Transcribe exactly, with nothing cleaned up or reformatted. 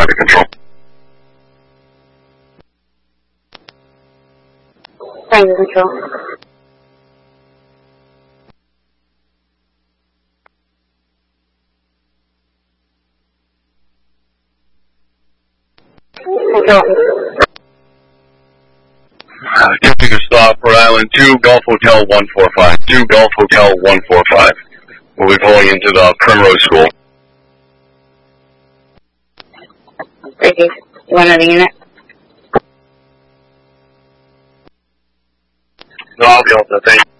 traffic control. Traffic control. Control. Uh, attempting a stop for Island two, Gulf Hotel one four five. two, Gulf Hotel one four five. We'll be pulling into the Primrose School. Thank you. You want another unit? No, I'll be able to thank you.